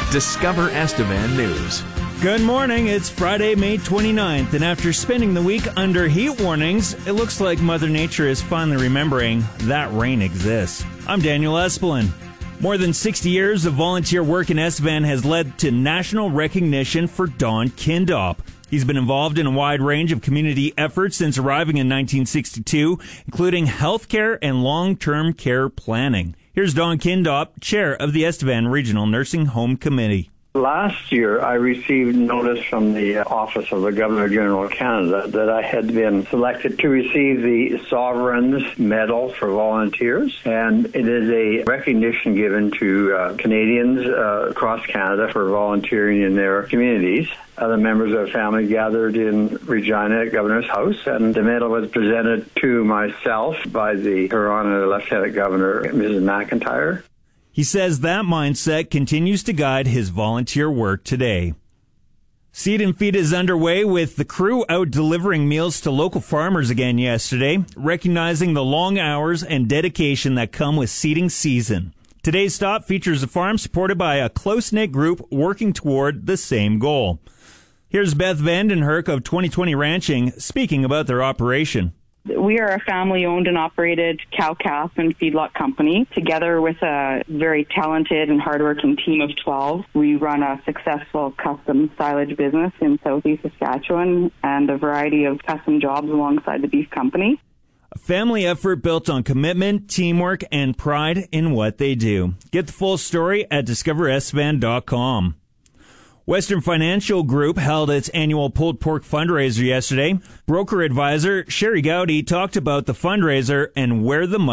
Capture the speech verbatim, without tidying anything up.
Discover Estevan News. Good morning. It's Friday, May twenty-ninth, and after spending the week under heat warnings, it looks like Mother Nature is finally remembering that rain exists. I'm Daniel Espelin. More than sixty years of volunteer work in Estevan has led to national recognition for Don Kindop. He's been involved in a wide range of community efforts since arriving in nineteen sixty-two, including healthcare and long-term care planning. Here's Don Kindop, chair of the Estevan Regional Nursing Home Committee. Last year, I received notice from the Office of the Governor-General of Canada that I had been selected to receive the Sovereign's Medal for volunteers, and it is a recognition given to uh, Canadians uh, across Canada for volunteering in their communities. Other members of the family gathered in Regina at Governor's House, and the medal was presented to myself by the Her Honor Lieutenant Governor, Missus McIntyre. He says that mindset continues to guide his volunteer work today. Seed and Feed is underway with the crew out delivering meals to local farmers again yesterday, recognizing the long hours and dedication that come with seeding season. Today's stop features a farm supported by a close-knit group working toward the same goal. Here's Beth Vandenherk of twenty twenty Ranching speaking about their operation. We are a family-owned and operated cow-calf and feedlot company. Together with a very talented and hardworking team of twelve, we run a successful custom silage business in southeast Saskatchewan and a variety of custom jobs alongside the beef company. A family effort built on commitment, teamwork, and pride in what they do. Get the full story at discover estevan dot com. Western Financial Group held its annual pulled pork fundraiser yesterday. Broker advisor Sherry Gowdy talked about the fundraiser and where the money